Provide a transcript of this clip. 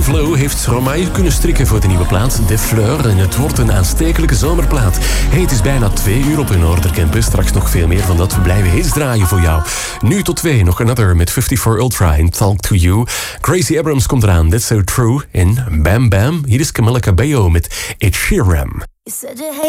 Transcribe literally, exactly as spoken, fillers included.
Flo heeft Romain kunnen strikken voor de nieuwe plaat De Fleur en het wordt een aanstekelijke zomerplaat. Hey, het is bijna twee uur op hun Noordercampus. Straks nog veel meer van dat. We blijven hits draaien voor jou. Nu tot twee, nog Another met vijfenvijftig Ultra en Talk to You. Gracie Abrams komt eraan, That's So True. En Bam Bam, hier is Camila Cabello met Ed Sheeran.